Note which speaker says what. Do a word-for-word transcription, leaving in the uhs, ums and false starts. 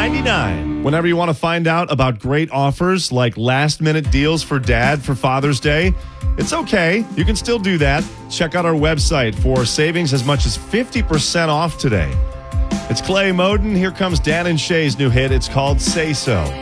Speaker 1: ninety-nine. Whenever you want to find out about great offers like last-minute deals for dad for Father's Day, it's okay. You can still do that. Check out our website for savings as much as fifty percent off today. It's Clay Moden. Here comes Dan and Shay's new hit. It's called Say So.